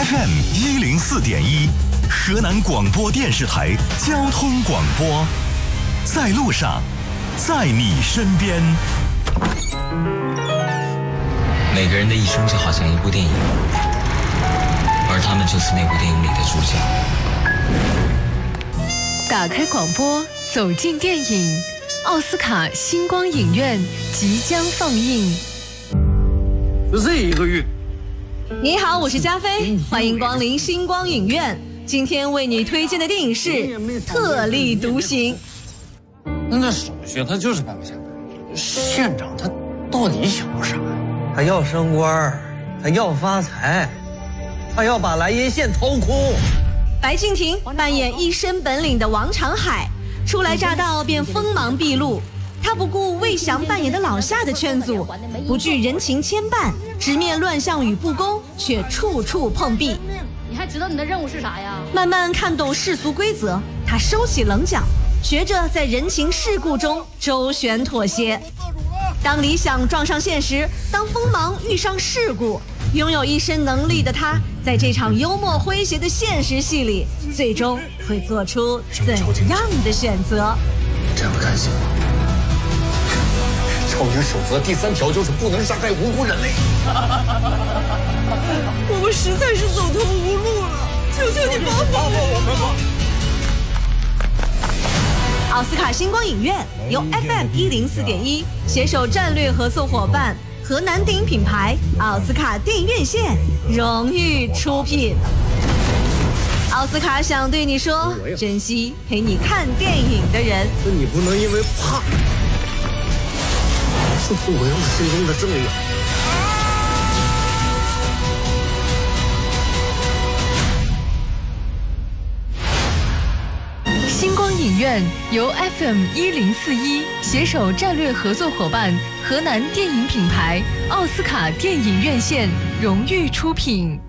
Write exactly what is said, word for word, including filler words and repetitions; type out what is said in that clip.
F M 一零四点一，河南广播电视台交通广播，在路上，在你身边。 每个人的一生就好像一部电影，而他们就是那部电影里的主角。 打开广播，走进电影，奥斯卡星光影院即将放映。 这一个月。 你好，我是加菲，欢迎光临星光影院。今天为你推荐的电影是《特立独行》。 那那手续他就是办不下来。县长他到底想要啥？ 他要升官，他要发财，他要把莱茵县掏空。 白敬亭扮演一身本领的王长海，初来乍到便锋芒毕露。他不顾魏翔扮演的老夏的劝阻，不惧人情牵绊，直面乱象与不公，却处处碰壁。 你还知道你的任务是啥呀？ 慢慢看懂世俗规则，他收起棱角，学着在人情世故中周旋妥协。当理想撞上现实，当锋芒遇上事故，拥有一身能力的他，在这场幽默诙谐的现实戏里，最终会做出怎样的选择？ 这样看行吗？超人守则第三条就是不能杀害无辜人类。 我们实在是走投无路了，求求你帮帮我们吧！奥斯卡星光影院由 F M 一零四点一携手战略合作伙伴河南电影品牌奥斯卡电影院线荣誉出品。奥斯卡想对你说，珍惜陪你看电影的人。 你不能因为怕就不维护心中的正义。 星光影院由 F M 一零四一携手战略合作伙伴河南电影品牌奥斯卡电影院线荣誉出品。